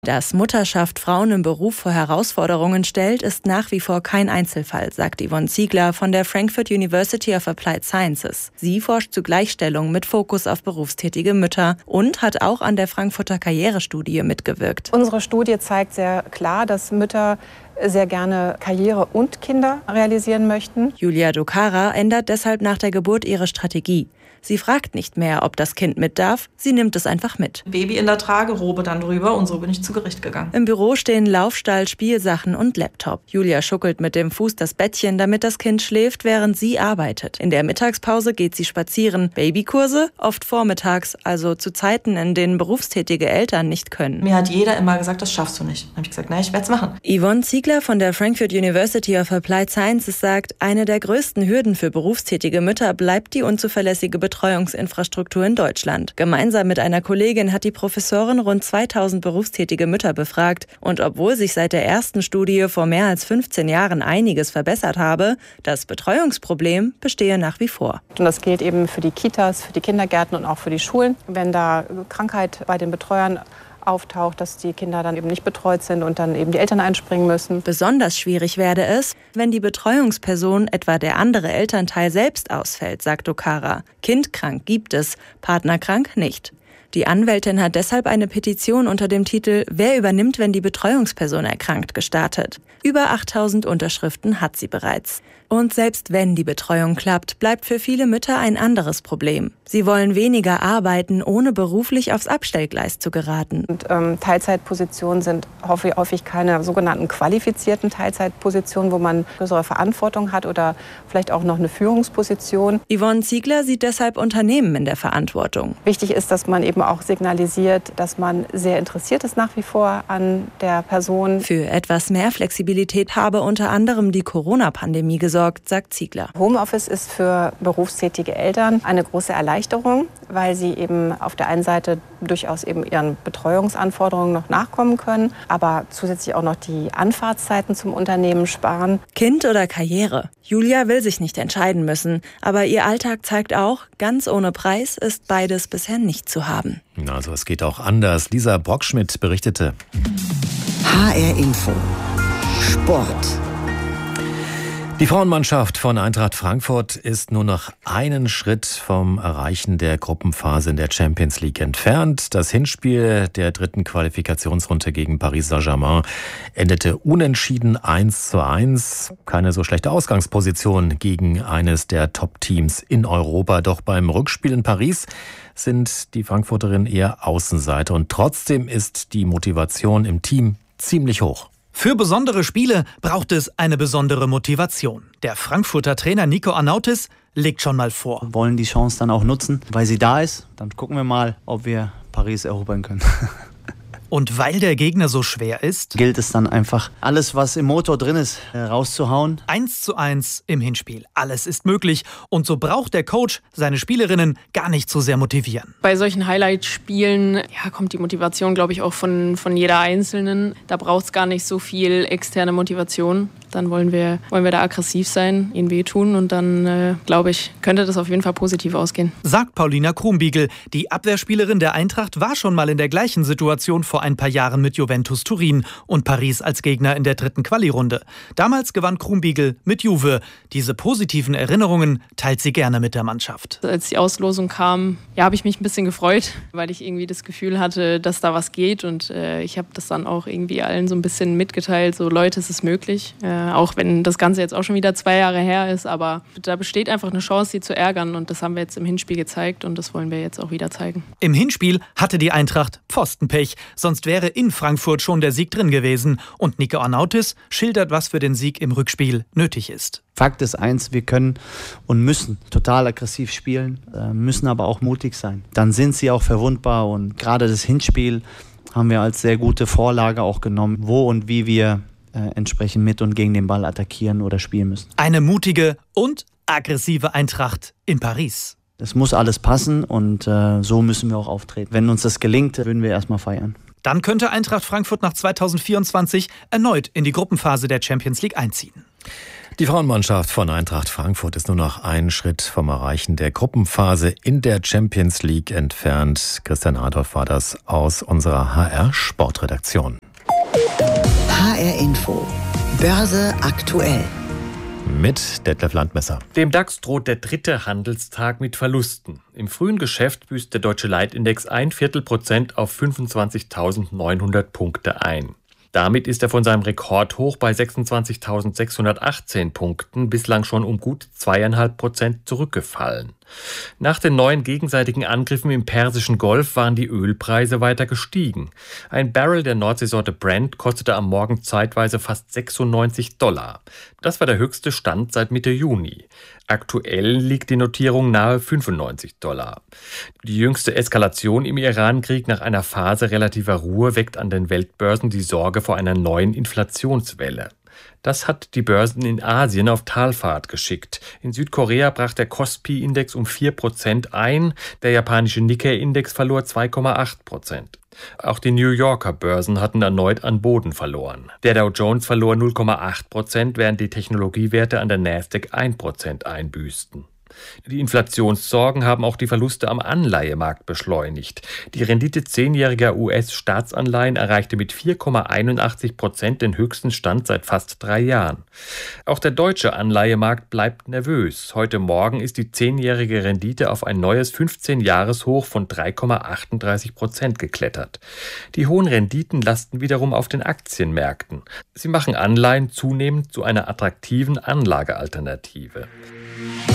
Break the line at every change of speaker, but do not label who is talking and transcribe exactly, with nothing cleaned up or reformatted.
Dass Mutterschaft Frauen im Beruf vor Herausforderungen stellt, ist nach wie vor kein Einzelfall, sagt Yvonne Ziegler von der Frankfurt University of Applied Sciences. Sie forscht zu Gleichstellung mit Fokus auf berufstätige Mütter und hat auch an der Frankfurter Karrierestudie mitgewirkt.
Unsere Studie zeigt sehr klar, dass Mütter sehr gerne Karriere und Kinder realisieren möchten.
Julia Dokara ändert deshalb nach der Geburt ihre Strategie. Sie fragt nicht mehr, ob das Kind mit darf, sie nimmt es einfach mit.
Baby in der Tragerobe dann drüber und so bin ich zu Gericht gegangen.
Im Büro stehen Laufstall, Spielsachen und Laptop. Julia schuckelt mit dem Fuß das Bettchen, damit das Kind schläft, während sie arbeitet. In der Mittagspause geht sie spazieren. Babykurse? Oft vormittags, also zu Zeiten, in denen berufstätige Eltern nicht können.
Mir hat jeder immer gesagt, das schaffst du nicht. Dann habe ich gesagt, nein, ich werde es machen.
Yvonne Ziegler von der Frankfurt University of Applied Sciences sagt, eine der größten Hürden für berufstätige Mütter bleibt die unzuverlässige Betreuungsinfrastruktur in Deutschland. Gemeinsam mit einer Kollegin hat die Professorin rund zweitausend berufstätige Mütter befragt. Und obwohl sich seit der ersten Studie vor mehr als fünfzehn Jahren einiges verbessert habe, das Betreuungsproblem bestehe nach wie vor.
Und das gilt eben für die Kitas, für die Kindergärten und auch für die Schulen. Wenn da Krankheit bei den Betreuern auftaucht, dass die Kinder dann eben nicht betreut sind und dann eben die Eltern einspringen müssen.
Besonders schwierig werde es, wenn die Betreuungsperson, etwa der andere Elternteil, selbst ausfällt, sagt Dokara. Kindkrank gibt es, partnerkrank nicht. Die Anwältin hat deshalb eine Petition unter dem Titel »Wer übernimmt, wenn die Betreuungsperson erkrankt?« gestartet. Über achttausend Unterschriften hat sie bereits. Und selbst wenn die Betreuung klappt, bleibt für viele Mütter ein anderes Problem. Sie wollen weniger arbeiten, ohne beruflich aufs Abstellgleis zu geraten.
Und, ähm, Teilzeitpositionen sind häufig keine sogenannten qualifizierten Teilzeitpositionen, wo man größere Verantwortung hat oder vielleicht auch noch eine Führungsposition.
Yvonne Ziegler sieht deshalb Unternehmen in der Verantwortung.
Wichtig ist, dass man eben auch signalisiert, dass man sehr interessiert ist nach wie vor an der Person.
Für etwas mehr Flexibilität habe unter anderem die Corona-Pandemie gesorgt, sagt Ziegler.
Homeoffice ist für berufstätige Eltern eine große Erleichterung, weil sie eben auf der einen Seite durchaus eben ihren Betreuungsanforderungen noch nachkommen können, aber zusätzlich auch noch die Anfahrtszeiten zum Unternehmen sparen.
Kind oder Karriere? Julia will sich nicht entscheiden müssen, aber ihr Alltag zeigt auch, ganz ohne Preis ist beides bisher nicht zu haben.
Also es geht auch anders. Lisa Brockschmidt berichtete.
H R Info Sport.
Die Frauenmannschaft von Eintracht Frankfurt ist nur noch einen Schritt vom Erreichen der Gruppenphase in der Champions League entfernt. Das Hinspiel der dritten Qualifikationsrunde gegen Paris Saint-Germain endete unentschieden eins zu eins. Keine so schlechte Ausgangsposition gegen eines der Top-Teams in Europa. Doch beim Rückspiel in Paris sind die Frankfurterinnen eher Außenseiter. Und trotzdem ist die Motivation im Team ziemlich hoch.
Für besondere Spiele braucht es eine besondere Motivation. Der Frankfurter Trainer Nico Arnautis legt schon mal vor.
Wir wollen die Chance dann auch nutzen, weil sie da ist. Dann gucken wir mal, ob wir Paris erobern können.
Und weil der Gegner so schwer ist,
gilt es dann einfach, alles, was im Motor drin ist, rauszuhauen.
eins zu eins im Hinspiel. Alles ist möglich. Und so braucht der Coach seine Spielerinnen gar nicht so sehr motivieren.
Bei solchen Highlight-Spielen ja, kommt die Motivation, glaube ich, auch von, von jeder Einzelnen. Da braucht es gar nicht so viel externe Motivation. Dann wollen wir, wollen wir da aggressiv sein, ihnen wehtun und dann, äh, glaube ich, könnte das auf jeden Fall positiv ausgehen.
Sagt Paulina Krumbiegel. Die Abwehrspielerin der Eintracht war schon mal in der gleichen Situation vor ein paar Jahren mit Juventus Turin und Paris als Gegner in der dritten Quali-Runde. Damals gewann Krumbiegel mit Juve. Diese positiven Erinnerungen teilt sie gerne mit der Mannschaft.
Als die Auslosung kam, ja, habe ich mich ein bisschen gefreut, weil ich irgendwie das Gefühl hatte, dass da was geht und äh, ich habe das dann auch irgendwie allen so ein bisschen mitgeteilt, so Leute, es ist möglich. Äh, auch wenn das Ganze jetzt auch schon wieder zwei Jahre her ist, aber da besteht einfach eine Chance, sie zu ärgern und das haben wir jetzt im Hinspiel gezeigt und das wollen wir jetzt auch wieder zeigen.
Im Hinspiel hatte die Eintracht Pfostenpech, sonst wäre in Frankfurt schon der Sieg drin gewesen und Nico Arnautis schildert, was für den Sieg im Rückspiel nötig ist.
Fakt ist eins, wir können und müssen total aggressiv spielen, müssen aber auch mutig sein. Dann sind sie auch verwundbar und gerade das Hinspiel haben wir als sehr gute Vorlage auch genommen, wo und wie wir äh, entsprechend mit und gegen den Ball attackieren oder spielen müssen.
Eine mutige und aggressive Eintracht in Paris.
Es muss alles passen und äh, so müssen wir auch auftreten. Wenn uns das gelingt, würden wir erstmal feiern.
Dann könnte Eintracht Frankfurt nach zweitausendvierundzwanzig erneut in die Gruppenphase der Champions League einziehen.
Die Frauenmannschaft von Eintracht Frankfurt ist nur noch einen Schritt vom Erreichen der Gruppenphase in der Champions League entfernt. Christian Adolf war das aus unserer H R-Sportredaktion.
H R Info. Börse aktuell.
Mit Detlef Landmesser.
Dem DAX droht der dritte Handelstag mit Verlusten. Im frühen Geschäft büßt der deutsche Leitindex ein Viertelprozent auf fünfundzwanzigtausendneunhundert Punkte ein. Damit ist er von seinem Rekordhoch bei sechsundzwanzigtausendsechshundertachtzehn Punkten bislang schon um gut zweieinhalb Prozent zurückgefallen. Nach den neuen gegenseitigen Angriffen im Persischen Golf waren die Ölpreise weiter gestiegen. Ein Barrel der Nordseesorte Brent kostete am Morgen zeitweise fast sechsundneunzig Dollar. Das war der höchste Stand seit Mitte Juni. Aktuell liegt die Notierung nahe fünfundneunzig Dollar. Die jüngste Eskalation im Iran-Krieg nach einer Phase relativer Ruhe weckt an den Weltbörsen die Sorge vor einer neuen Inflationswelle. Das hat die Börsen in Asien auf Talfahrt geschickt. In Südkorea brach der Kospi-Index um vier Prozent ein, der japanische Nikkei-Index verlor zwei Komma acht Prozent. Auch die New Yorker Börsen hatten erneut an Boden verloren. Der Dow Jones verlor null Komma acht Prozent, während die Technologiewerte an der Nasdaq ein Prozent einbüßten. Die Inflationssorgen haben auch die Verluste am Anleihemarkt beschleunigt. Die Rendite zehnjähriger U S-Staatsanleihen erreichte mit vier Komma einundachtzig Prozent den höchsten Stand seit fast drei Jahren. Auch der deutsche Anleihemarkt bleibt nervös. Heute Morgen ist die zehnjährige Rendite auf ein neues fünfzehn-Jahres-Hoch von drei Komma achtunddreißig Prozent geklettert. Die hohen Renditen lasten wiederum auf den Aktienmärkten. Sie machen Anleihen zunehmend zu einer attraktiven Anlagealternative.